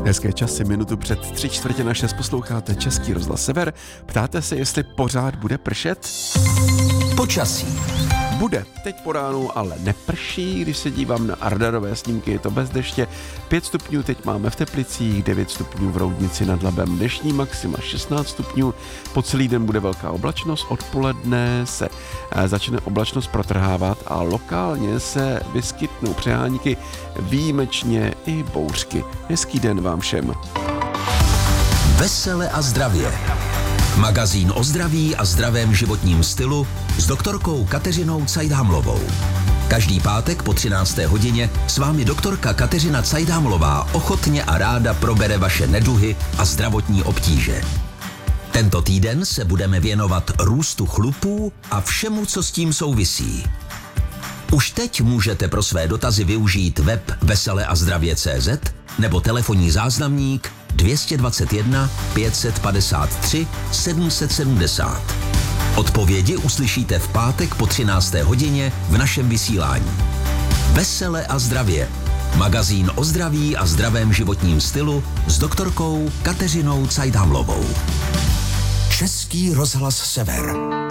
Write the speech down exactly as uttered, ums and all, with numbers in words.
Hezké časy, minutu před tři čtvrtě na šest posloucháte Český rozhlas Sever. Ptáte se, jestli pořád bude pršet? Počasí. Bude. Teď po ránu ale neprší, když se dívám na radarové snímky, je to bez deště. pět stupňů teď máme v Teplicích, devět stupňů v Roudnici nad Labem, dnešní maxima šestnáct stupňů. Po celý den bude velká oblačnost, odpoledne se začne oblačnost protrhávat a lokálně se vyskytnou přehánky, výjimečně i bouřky. Hezký den vám všem. Vesele a zdravě. Magazín o zdraví a zdravém životním stylu s doktorkou Kateřinou Cajdhamlovou. Každý pátek po třinácté hodině s vámi doktorka Kateřina Cajdhamlová ochotně a ráda probere vaše neduhy a zdravotní obtíže. Tento týden se budeme věnovat růstu chlupů a všemu, co s tím souvisí. Už teď můžete pro své dotazy využít web vesele a zdravě tečka cé zet nebo telefonní záznamník dvě stě dvacet jedna pět set padesát tři sedm set sedmdesát. Odpovědi uslyšíte v pátek po třinácté hodině v našem vysílání. Vesele a zdravě. Magazín o zdraví a zdravém životním stylu s doktorkou Kateřinou Cajdhamlovou. Český rozhlas Sever.